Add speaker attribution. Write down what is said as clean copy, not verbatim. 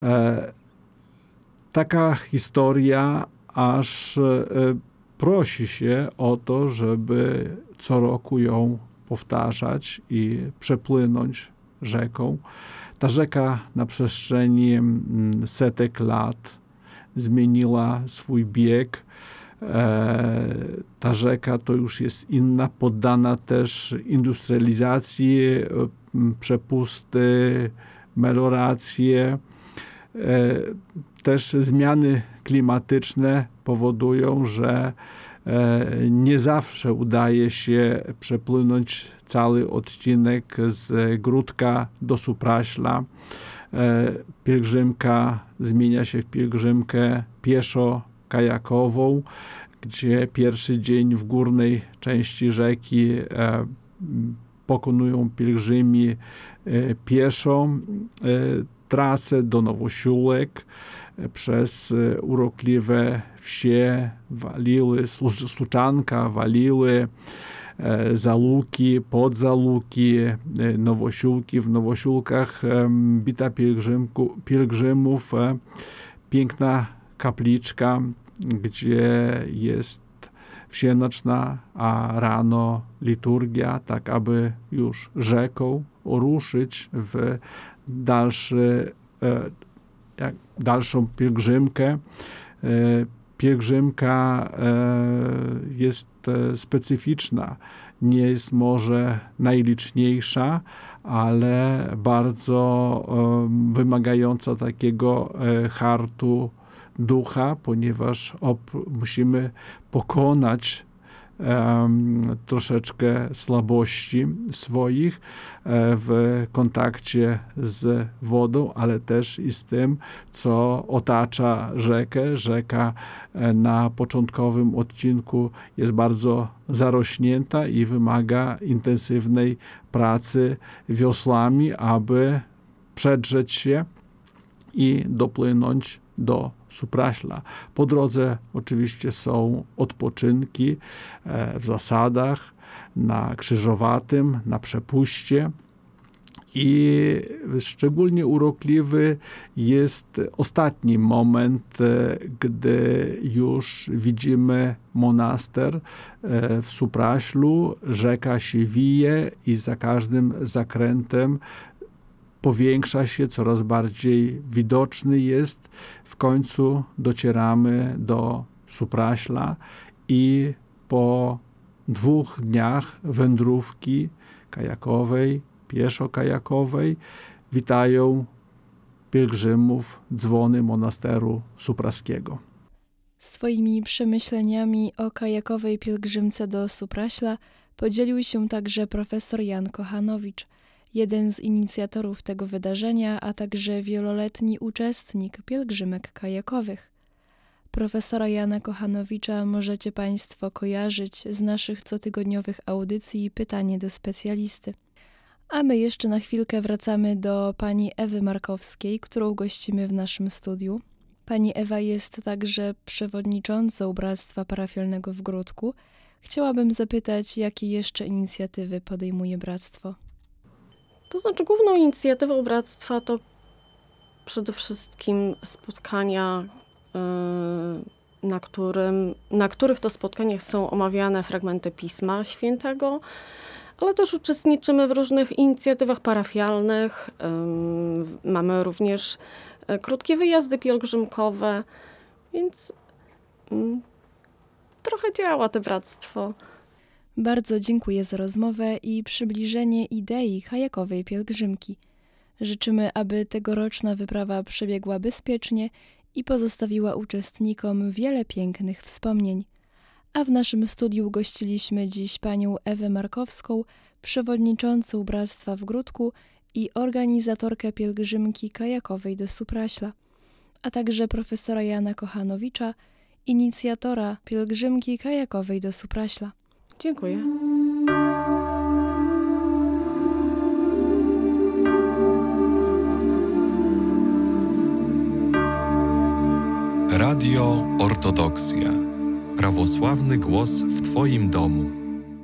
Speaker 1: Taka historia aż prosi się o to, żeby co roku ją powtarzać i przepłynąć rzeką. Ta rzeka na przestrzeni setek lat zmieniła swój bieg. Ta rzeka to już jest inna, poddana też industrializacji, przepusty, melioracji. Też zmiany klimatyczne powodują, że nie zawsze udaje się przepłynąć cały odcinek z Gródka do Supraśla. Pielgrzymka zmienia się w pielgrzymkę pieszo-kajakową, gdzie pierwszy dzień w górnej części rzeki pokonują pielgrzymi pieszo trasę do Nowosiłek przez urokliwe wsie, Waliły, Słuczanka, Waliły, Załuki, Podzałuki, Nowosiłki. W Nowosiłkach bita pielgrzymów, piękna kapliczka, gdzie jest wsienoczna, a rano liturgia, tak aby już rzeką ruszyć w dalszą pielgrzymkę. Pielgrzymka jest specyficzna. Nie jest może najliczniejsza, ale bardzo wymagająca takiego hartu ducha, ponieważ musimy pokonać troszeczkę słabości swoich w kontakcie z wodą, ale też i z tym, co otacza rzekę. Rzeka na początkowym odcinku jest bardzo zarośnięta i wymaga intensywnej pracy wiosłami, aby przedrzeć się i dopłynąć do Supraśla. Po drodze oczywiście są odpoczynki w zasadach, na Krzyżowatym, na przepuście i szczególnie urokliwy jest ostatni moment, gdy już widzimy monaster w Supraślu, rzeka się wije i za każdym zakrętem powiększa się, coraz bardziej widoczny jest. W końcu docieramy do Supraśla i po 2 dniach wędrówki kajakowej, pieszo-kajakowej witają pielgrzymów dzwony monasteru supraskiego.
Speaker 2: Swoimi przemyśleniami o kajakowej pielgrzymce do Supraśla podzielił się także profesor Jan Kochanowicz, jeden z inicjatorów tego wydarzenia, a także wieloletni uczestnik pielgrzymek kajakowych. Profesora Jana Kochanowicza możecie Państwo kojarzyć z naszych cotygodniowych audycji Pytanie do specjalisty. A my jeszcze na chwilkę wracamy do pani Ewy Markowskiej, którą gościmy w naszym studiu. Pani Ewa jest także przewodniczącą Bractwa Parafialnego w Gródku. Chciałabym zapytać, jakie jeszcze inicjatywy podejmuje Bractwo?
Speaker 3: To znaczy główną inicjatywą Bractwa to przede wszystkim spotkania, na których to spotkaniach są omawiane fragmenty Pisma Świętego, ale też uczestniczymy w różnych inicjatywach parafialnych. Mamy również krótkie wyjazdy pielgrzymkowe, więc trochę działa to bractwo.
Speaker 2: Bardzo dziękuję za rozmowę i przybliżenie idei kajakowej pielgrzymki. Życzymy, aby tegoroczna wyprawa przebiegła bezpiecznie i pozostawiła uczestnikom wiele pięknych wspomnień. A w naszym studiu gościliśmy dziś panią Ewę Markowską, przewodniczącą Bractwa w Gródku i organizatorkę pielgrzymki kajakowej do Supraśla, a także profesora Jana Kochanowicza, inicjatora pielgrzymki kajakowej do Supraśla.
Speaker 3: Dziękuję.
Speaker 4: Radio Ortodoksja. Prawosławny głos w Twoim domu.